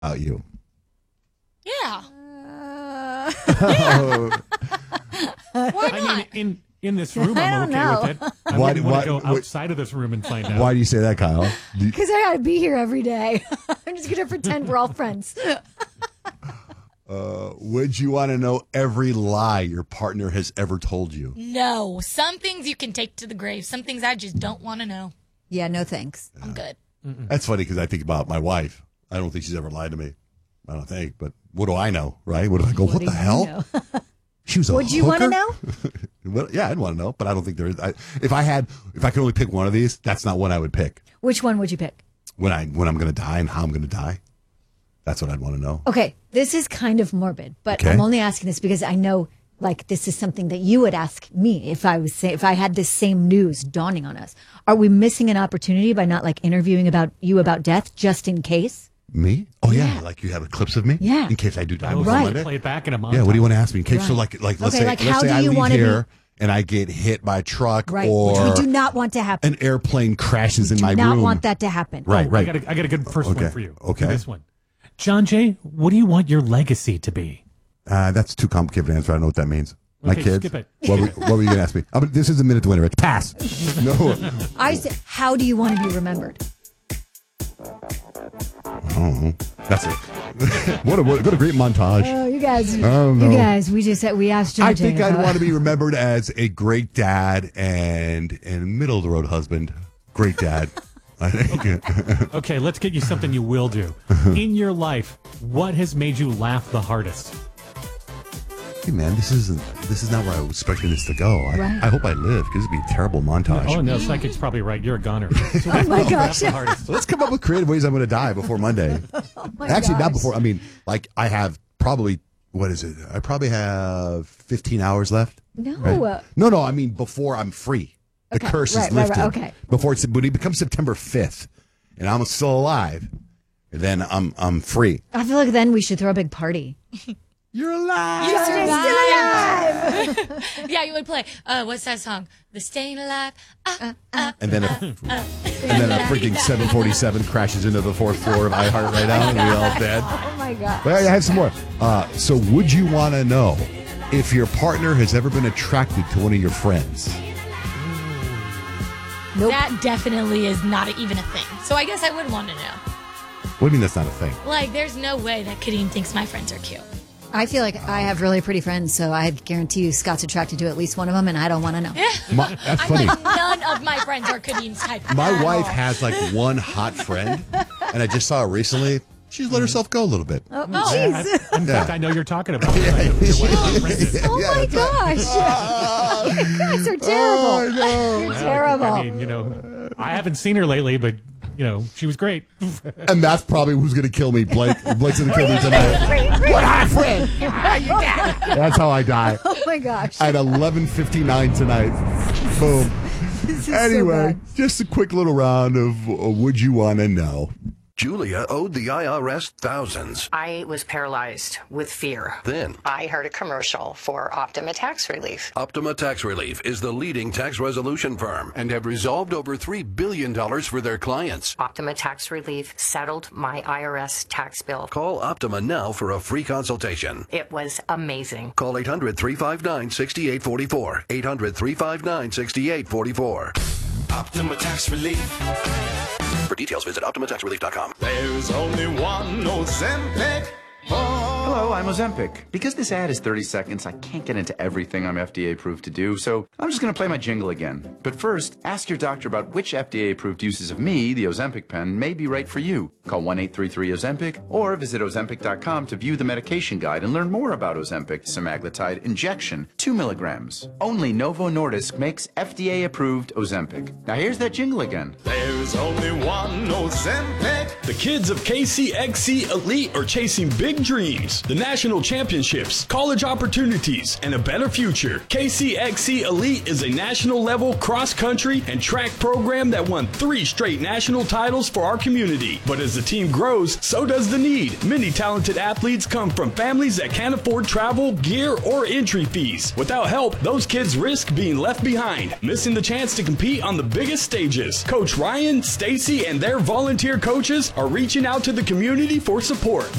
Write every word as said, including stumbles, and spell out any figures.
about you. Yeah. Uh, yeah. Why not? I mean, in in this room, I'm okay know. with it. I Why- wouldn't want to why- go outside of this room and find out. Why do you say that, Kyle? Do you- Because I got to be here every day. I'm just going to pretend we're all friends. uh, would you want to know every lie your partner has ever told you? No. Some things you can take to the grave. Some things I just don't want to know. Yeah, no thanks. I'm good. Mm-mm. That's funny because I think about my wife. I don't think she's ever lied to me. I don't think, but what do I know, right? What do I go, what, What the do you hell? know? She was a Would you want to hooker? know? Well, yeah, I'd want to know, but I don't think there is. I, if I had, if I could only pick one of these, that's not one I would pick. Which one would you pick? When I when I'm going to die and how I'm going to die, that's what I'd want to know. Okay, this is kind of morbid, but Okay. I'm only asking this because I know, like, this is something that you would ask me if I was say, if I had this same news dawning on us. Are we missing an opportunity by not like interviewing about you about death just in case? Me? Oh yeah, Yeah. like you have clips of me. Yeah. In case I do die Oh, before Right. Monday. Play it back in a month. Yeah. What do you want to ask me? In case so, Right. like, like let's Okay, say, like, let's how say do I you leave wanna be- here and I get hit by a truck Right, or which we do not want to happen. an airplane crashes in do my not room. want that to happen. Right. I Right. got, a, I got a good first Okay. one for you. Okay. This one. John Jay, what do you want your legacy to be? Uh, that's too complicated an answer. I don't know what that means. My Okay, kids. skip it. What were, what were you going to ask me? Oh, but this is a minute to win, Rich. Pass. No. I said, how do you want to be remembered? Oh, that's it. what, a, what a great montage. Oh, you guys, don't know. you guys, we just said we asked John. I think Jay I'd about- want to be remembered as a great dad and and middle of the road husband. Great dad. I think. Okay, let's get you something you will do. In your life, what has made you laugh the hardest? Hey man, this isn't this is not where I was expecting this to go. I, Right. I hope I live because it'd be a terrible montage. Oh, no, Psychic's probably right. You're a goner. So Oh my laugh gosh. the hardest. Let's come up with creative ways I'm going to die before Monday. Oh my Actually, not gosh. before. I mean, like I have probably what is it? I probably have fifteen hours left. No. Right? No, no. I mean before I'm free. The Okay, curse right, is right, right, lifted. okay. Before it's when it becomes September fifth, and I'm still alive, then I'm I'm free. I feel like then we should throw a big party. You're alive. You Still survived. Yeah, you would play. Uh, what's that song? The Staying Alive. Uh, uh, And then a, and then a freaking seven forty-seven crashes into the fourth floor of iHeart right now, and we all dead. Oh my god. But I have some more. Uh, so, would you want to know if your partner has ever been attracted to one of your friends? Nope. That definitely is not even a thing. So I guess I would want to know. What do you mean that's not a thing? Like, there's no way that Kadeem thinks my friends are cute. I feel like I have really pretty friends, so I guarantee you Scott's attracted to at least one of them, and I don't want to know. My, that's I'm funny. like, none of my friends are Kadeem's type. My at wife all. has like one hot friend, and I just saw her recently. She's let herself go a little bit. Oh, Yeah, jeez. I- in fact, I know you're talking about. Your friend is. Oh my gosh. You guys are terrible. You're Well, terrible. I mean, you know, I haven't seen her lately, but, you know, she was great. And that's probably who's going to kill me. Blake. Blake's going to kill me tonight. What hot friend? That's how I die. Oh my gosh. At eleven fifty-nine tonight. Boom. This is so Anyway, bad. just a quick little round of uh, would you want to know? Julia owed the I R S thousands. I was paralyzed with fear. Then, I heard a commercial for Optima Tax Relief. Optima Tax Relief is the leading tax resolution firm and have resolved over three billion dollars for their clients. Optima Tax Relief settled my I R S tax bill. Call Optima now for a free consultation. It was amazing. Call eight hundred, three five nine, six eight four four. eight hundred, three five nine, six eight four four. Optima Tax Relief. For details, visit Optima Tax Relief dot com. There's only one Ozempic. Hello, I'm Ozempic. Because this ad is thirty seconds, I can't get into everything I'm F D A approved to do, so I'm just going to play my jingle again. But first, ask your doctor about which F D A approved uses of me, the Ozempic pen, may be right for you. Call one eight three three Ozempic or visit Ozempic dot com to view the medication guide and learn more about Ozempic semaglutide injection, two milligrams. Only Novo Nordisk makes F D A approved Ozempic. Now here's that jingle again. There's only one Ozempic. The kids of K C X C Elite are chasing big dreams. The national championships, college opportunities, and a better future. K C X C Elite is a national level cross-country and track program that won three straight national titles for our community. But as the team grows, so does the need. Many talented athletes come from families that can't afford travel, gear, or entry fees. Without help, those kids risk being left behind, missing the chance to compete on the biggest stages. Coach Ryan, Stacy, and their volunteer coaches are reaching out to the community for support.